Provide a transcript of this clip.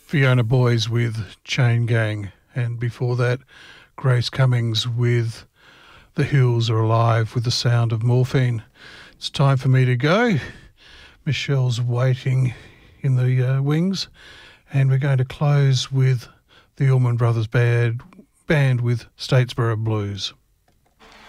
Fiona Boys with Chain Gang, and before that, Grace Cummings with The Hills Are Alive with the Sound of Morphine. It's time for me to go. Michelle's waiting in the wings, and we're going to close with the Allman Brothers Band with Statesboro Blues.